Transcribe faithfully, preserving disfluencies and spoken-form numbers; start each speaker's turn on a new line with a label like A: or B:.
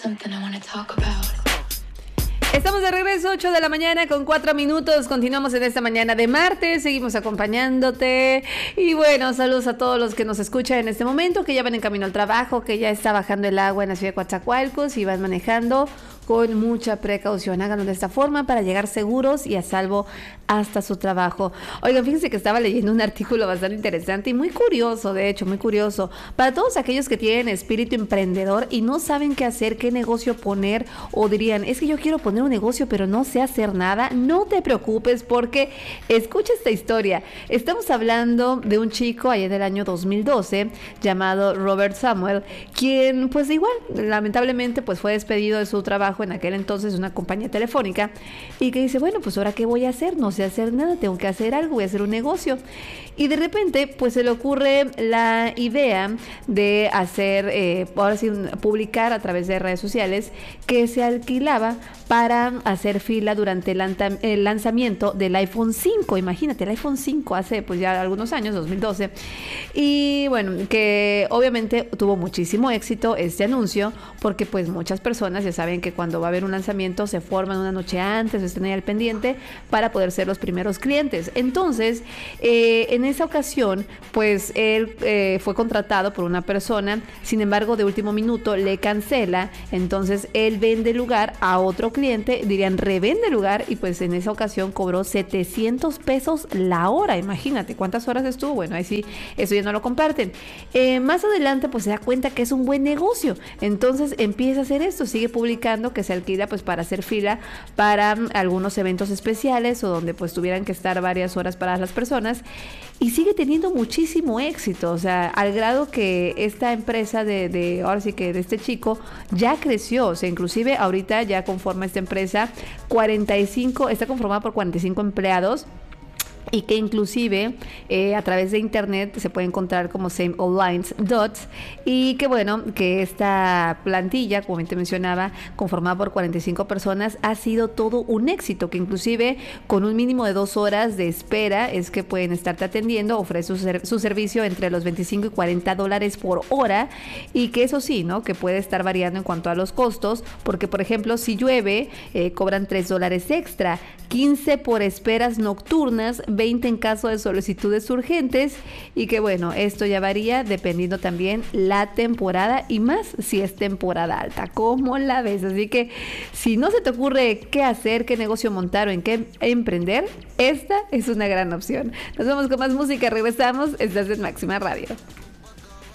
A: something I wanna talk about.
B: Estamos de regreso, ocho de la mañana con cuatro minutos. Continuamos en esta mañana de martes, seguimos acompañándote. Y bueno, saludos a todos los que nos escuchan en este momento, que ya van en camino al trabajo, que ya está bajando el agua en la ciudad de Coatzacoalcos y van manejando con mucha precaución. Háganlo de esta forma para llegar seguros y a salvo hasta su trabajo. Oigan, fíjense que estaba leyendo un artículo bastante interesante y muy curioso, de hecho, muy curioso. Para todos aquellos que tienen espíritu emprendedor y no saben qué hacer, qué negocio poner, o dirían, es que yo quiero poner un negocio pero no sé hacer nada, no te preocupes porque escucha esta historia. Estamos hablando de un chico allá del año dos mil doce llamado Robert Samuel, quien pues igual, lamentablemente pues fue despedido de su trabajo en aquel entonces, una compañía telefónica, y que dice, bueno, pues ahora qué voy a hacer, no sé hacer nada, tengo que hacer algo, voy a hacer un negocio. Y de repente pues se le ocurre la idea de hacer, eh, ahora sí, publicar a través de redes sociales que se alquilaba para hacer fila durante el, lanza- el lanzamiento del iPhone cinco. Imagínate, el iPhone cinco hace pues ya algunos años, dos mil doce. Y bueno, que obviamente tuvo muchísimo éxito este anuncio, porque pues muchas personas ya saben que cuando va a haber un lanzamiento se forman una noche antes, están ahí al pendiente para poder ser los primeros clientes. Entonces, eh, en esa ocasión, pues él eh, fue contratado por una persona, sin embargo, de último minuto le cancela, entonces él vende el lugar a otro cliente, dirían revende el lugar, y pues en esa ocasión cobró setecientos pesos la hora. Imagínate cuántas horas estuvo. Bueno, ahí sí, eso ya no lo comparten. Eh, más adelante pues se da cuenta que es un buen negocio, entonces empieza a hacer esto, sigue publicando que se alquila pues para hacer fila para um, algunos eventos especiales o donde pues tuvieran que estar varias horas para las personas, y sigue teniendo muchísimo éxito, o sea, al grado que esta empresa de, de ahora sí que de este chico ya creció, o sea, inclusive ahorita ya conforma esta empresa cuarenta y cinco, está conformada por cuarenta y cinco empleados, y que inclusive eh, a través de internet se puede encontrar como Same Old Lines Dots, y que bueno, que esta plantilla, como te mencionaba, conformada por cuarenta y cinco personas, ha sido todo un éxito, que inclusive con un mínimo de dos horas de espera es que pueden estarte atendiendo, ofrece su, ser, su servicio entre los veinticinco y cuarenta dólares por hora, y que eso sí, ¿no? Que puede estar variando en cuanto a los costos, porque por ejemplo, si llueve, eh, cobran tres dólares extra, quince por esperas nocturnas, veinte en caso de solicitudes urgentes, y que bueno, esto ya varía dependiendo también la temporada, y más si es temporada alta. ¿Cómo la ves? Así que si no se te ocurre qué hacer, qué negocio montar o en qué emprender, esta es una gran opción. Nos vamos con más música, regresamos, estás en Máxima Radio.